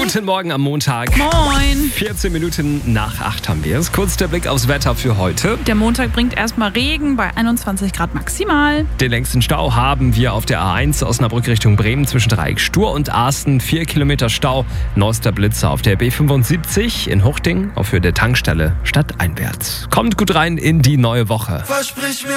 Guten Morgen am Montag. Moin. 14 Minuten nach 8 haben wir es. Kurz der Blick aufs Wetter für heute. Der Montag bringt erstmal Regen bei 21 Grad maximal. Den längsten Stau haben wir auf der A1 Osnabrück Richtung Bremen zwischen Dreieck Stur und Asten. 4 Kilometer Stau. Neuester Blitzer auf der B75 in Huchting auf Höhe der Tankstelle stadteinwärts. Kommt gut rein in die neue Woche. Versprich mir